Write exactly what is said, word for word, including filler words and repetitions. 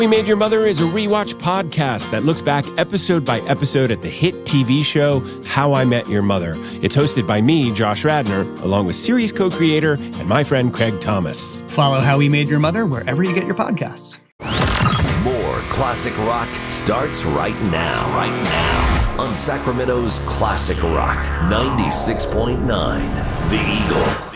We Made Your Mother is a rewatch podcast that looks back episode by episode at the hit T V show How I Met Your Mother. It's hosted by me, Josh Radnor, along with series co-creator and my friend Craig Thomas. Follow How We Made Your Mother wherever you get your podcasts. More classic rock starts right now. Right now on Sacramento's Classic Rock ninety-six point nine, The Eagle.